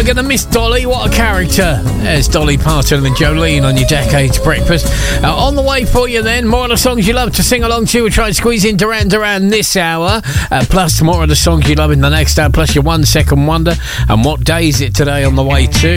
gonna miss Dolly. What a character. There's Dolly Parton and Jolene on your Decades Breakfast. On the way for you then, more of the songs you love to sing along to. We'll try and squeeze in Duran Duran this hour, plus more of the songs you love in the next hour, plus your 1 second wonder. And what day is it today on the way to?